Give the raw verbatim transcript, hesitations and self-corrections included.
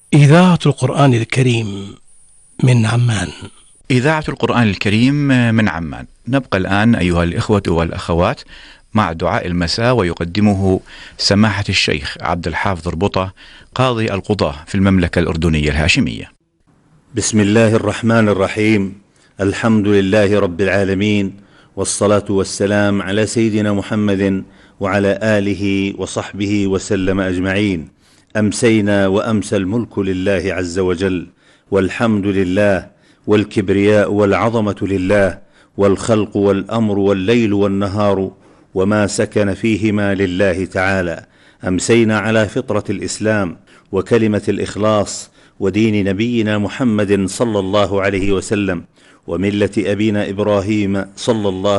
إذاعة القرآن الكريم من عمان. إذاعة القرآن الكريم من عمان. نبقى الآن أيها الإخوة والأخوات مع دعاء المساء، ويقدمه سماحة الشيخ عبد الحافظ ربطة قاضي القضاة في المملكة الأردنية الهاشمية. بسم الله الرحمن الرحيم. الحمد لله رب العالمين، والصلاة والسلام على سيدنا محمد وعلى آله وصحبه وسلم أجمعين. أمسينا وأمسى الملك لله عز وجل، والحمد لله، والكبرياء والعظمة لله، والخلق والأمر والليل والنهار وما سكن فيهما لله تعالى. أمسينا على فطرة الإسلام وكلمة الإخلاص ودين نبينا محمد صلى الله عليه وسلم، وملة أبينا إبراهيم صلى الله